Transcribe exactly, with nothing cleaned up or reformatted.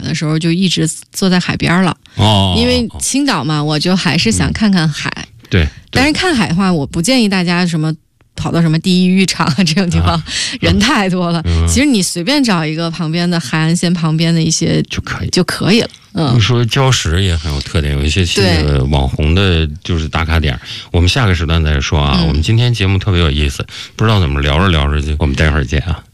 的时候就一直坐在海边了。 哦， 因为青岛嘛，我就还是想看看海。 嗯、对, 对， 但是看海的话，我不建议大家什么跑到什么第一渔场这种地方，啊、人太多了、嗯。其实你随便找一个旁边的海岸线旁边的一些就可以就可以了。嗯， 你说礁石也很有特点，有一些新的网红的，就是打卡点。我们下个时段再说啊、嗯。我们今天节目特别有意思，不知道怎么聊着聊着就，我们待会儿见啊。